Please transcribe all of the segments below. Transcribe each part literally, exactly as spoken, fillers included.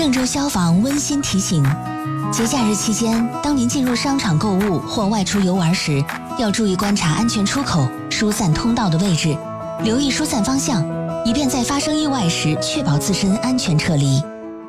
郑州消防温馨提醒：节假日期间，当您进入商场购物或外出游玩时，要注意观察安全出口、疏散通道的位置，留意疏散方向，以便在发生意外时确保自身安全撤离。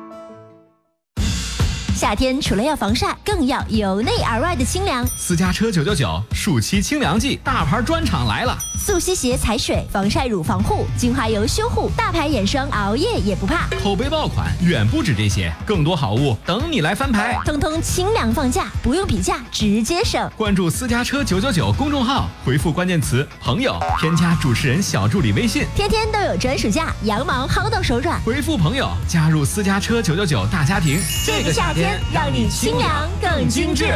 夏天除了要防晒，更要由内而外的清凉。 私家车九九九暑期清凉季，大牌专场来了！ 速吸鞋踩水，防晒乳防护，精华油修护，大牌眼霜熬夜也不怕。 口碑爆款远不止这些，更多好物等你来翻牌。 通通清凉放价，不用比价，直接省。 关注私家车九九九公众号，回复关键词朋友，添加主持人小助理微信， 天天都有专属价，羊毛薅到手软。 回复朋友，加入私家车九九九大家庭。 这个夏天让你清凉更精致。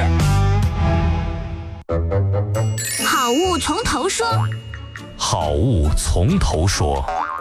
好物从头说。 好物从头说。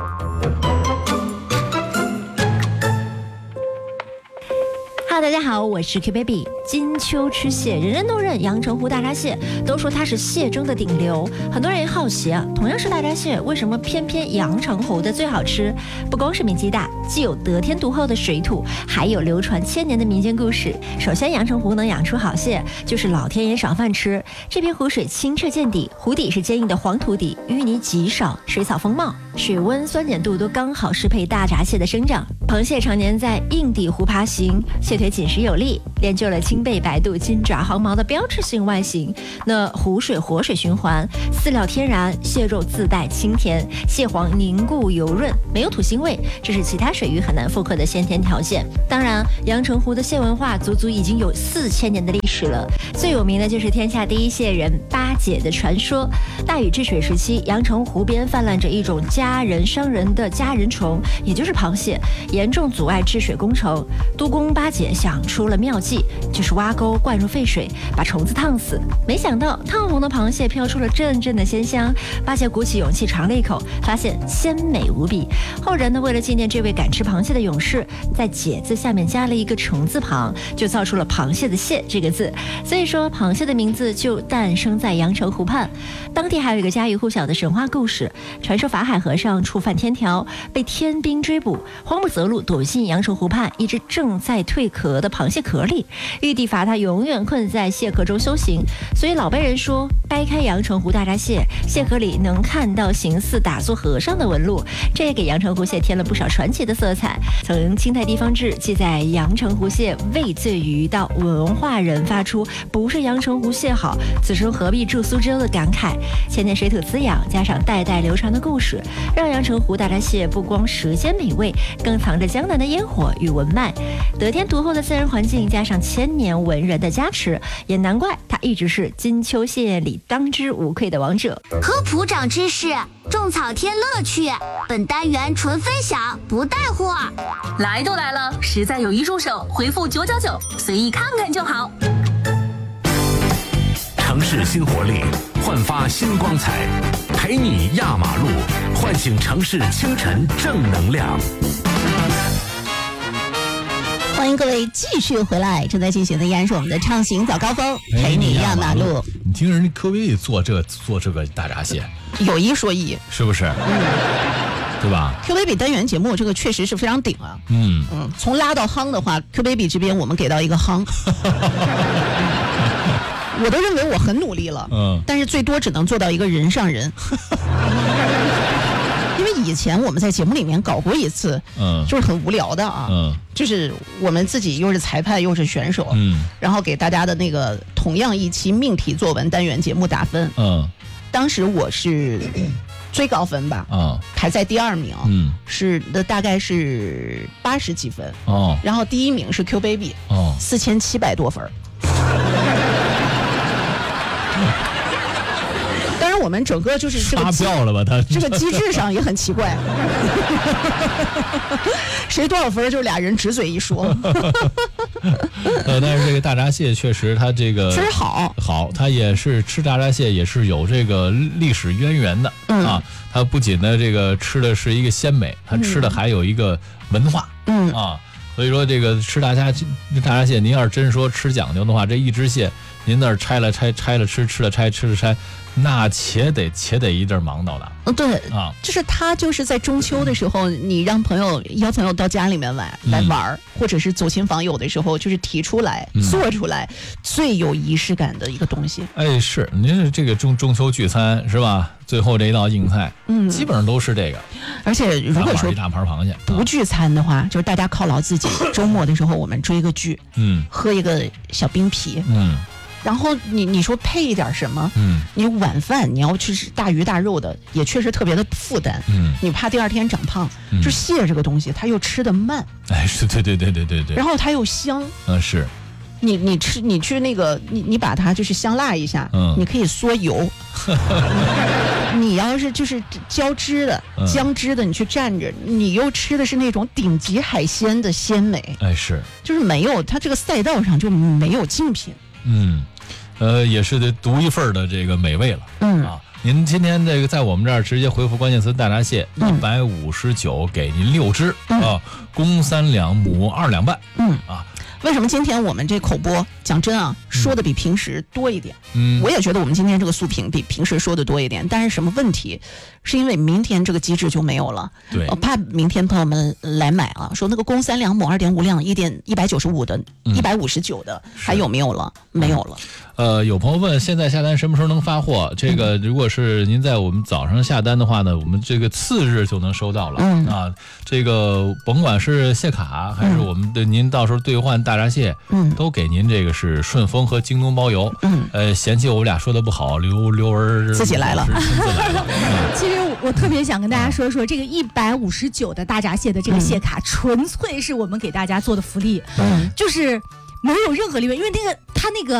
哈喽，大家好，我是 Q Baby。金秋吃蟹，人人都认阳澄湖大闸蟹，都说它是蟹中的顶流。很多人也好奇啊，同样是大闸蟹，为什么偏偏阳澄湖的最好吃？不光是面积大，既有得天独厚的水土，还有流传千年的民间故事。首先，阳澄湖能养出好蟹，就是老天爷赏饭吃。这片湖水清澈见底，湖底是坚硬的黄土底，淤泥极少，水草丰茂，水温酸碱度都刚好适配大闸蟹的生长。螃蟹常年在硬底湖爬行，蟹腿紧实有力，练就了青背白肚金爪黄毛的标志性外形。那湖水活水循环，饲料天然，蟹肉自带清甜，蟹黄凝固油润，没有土腥味，这是其他水域很难复刻的先天条件。当然，阳澄湖的蟹文化足足已经有四千年的历史了。最有名的就是天下第一蟹人八姐的传说。大禹治水时期，阳澄湖边泛滥着一种家人伤人的家人虫，也就是螃蟹，严重阻碍治水工程。督工八姐想出了妙计，就是挖沟灌入沸水，把虫子烫死。没想到烫红的螃蟹飘出了阵阵的鲜香，八姐鼓起勇气尝了一口，发现鲜美无比。后人呢，为了纪念这位敢吃螃蟹的勇士，在解字下面加了一个虫字旁，就造出了螃蟹的蟹这个字。所以说，螃蟹的名字就诞生在阳澄湖畔。当地还有一个家喻户晓的神话故事，传说法海和尚触犯天条，被天兵追捕，慌不择路，躲进阳澄湖畔一只正在蜕壳的螃蟹壳里。玉帝罚他永远困在蟹壳中修行，所以老辈人说，掰开阳澄湖大闸蟹，蟹壳里能看到形似打坐和尚的纹路，这也给阳澄湖蟹添了不少传奇的色彩。从清代地方志记载阳澄湖蟹畏罪鱼，到文化人发出不是阳澄湖蟹好，此生何必住苏州的感慨。千年水土滋养，加上代代流传的故事，让阳澄湖大闸蟹不光舌尖美味，更藏着江南的烟火与文脉。得天独厚的自然环境，加上千年文人的加持，也难怪它一直是金秋蟹里当之无愧的王者。 科普长知识，种草添乐趣。本单元纯分享，不带货。 来都来了，实在有一助手，回复九九九，随意看看就好。 城市新活力，焕发新光彩，陪你压马路，唤醒城市清晨正能量。 欢迎各位继续回来，正在进行的依然是我们的畅行早高峰，陪你压马路。 你听人家科威做这做这个大闸蟹， 有一说一， 是不是？嗯，对吧 ？Q Baby 单元节目这个确实是非常顶啊。嗯嗯，从拉到夯的话 ，Q Baby 这边我们给到一个夯。我都认为我很努力了，嗯，但是最多只能做到一个人上人。因为以前我们在节目里面搞过一次，嗯，就是很无聊的啊，嗯，就是我们自己又是裁判又是选手，嗯，然后给大家的那个同样一期命题作文单元节目打分，嗯，当时我是最高分吧，啊，排在第二名，嗯，是的，大概是八十几分，哦，然后第一名是 Q Baby， 哦，四千七百多分。当然我们整个就是这个发票了吧，他这个机制上也很奇怪。谁多少分就俩人直嘴一说。 呃，但是这个大闸蟹确实它这个确实好好，它也是吃大闸蟹也是有这个历史渊源的，嗯、啊，它不仅呢这个吃的是一个鲜美，它吃的还有一个文化，嗯啊，所以说这个吃大虾大闸蟹，您要是真说吃讲究的话，这一只蟹您那儿拆了拆，拆了吃，吃了拆，吃了拆，那且得且得一阵忙叨的。 嗯，对啊， 就是他就是在中秋的时候，你让朋友邀朋友到家里面来、嗯、来玩，或者是走亲访友的时候，就是提出来、嗯、做出来最有仪式感的一个东西。 哎，是您是这个中中秋聚餐是吧？最后这一道硬菜，嗯，基本上都是这个。 而且如果说一大盘螃蟹不聚餐的话，就是大家犒劳自己。周末的时候我们追个剧，嗯，喝一个小冰啤，嗯。然后你你说配一点什么？嗯，你晚饭你要去吃大鱼大肉的，也确实特别的负担。嗯，你怕第二天长胖。嗯、就蟹这个东西，它又吃得慢。 哎，是，对对对对对对。 然后它又香。 嗯，是。 你你吃你去那个你你把它就是香辣一下，嗯，你可以缩油。你要是就是浇汁的、嗯、姜汁的，你去蘸着，你又吃的是那种顶级海鲜的鲜美。 哎，是。就是没有它这个赛道上就没有竞品。 嗯。呃，也是独一份的这个美味了，嗯啊，您今天这个在我们这儿直接回复关键词大闸蟹一百五十九，给您六只、嗯、啊，公三两，母二两半，嗯啊。 为什么今天我们这口播讲真啊，说的比平时多一点？嗯，我也觉得我们今天这个速评比平时说的多一点，但是什么问题？是因为明天这个机制就没有了。 对， 我怕明天朋友们来买啊，说那个公三两母二点五两一点一百九十五的，一百五十九的还有没有了？没有了。 呃，有朋友问现在下单什么时候能发货？这个如果是您在我们早上下单的话呢，我们这个次日就能收到了、嗯、啊。这个甭管是蟹卡还是我们的、嗯、您到时候兑换大闸蟹，嗯，都给您这个是顺丰和京东包邮。嗯，呃，嫌弃我俩说的不好，刘刘文自己来了， 亲自来了。 其实我特别想跟大家说说，这个一百五十九的大闸蟹的这个蟹卡，纯粹是我们给大家做的福利，嗯，就是没有任何利润，因为那个它那个。